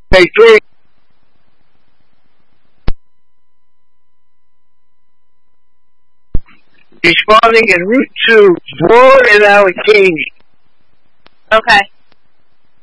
Page 3. Responding in Route 2, Broad and Allegheny. Okay.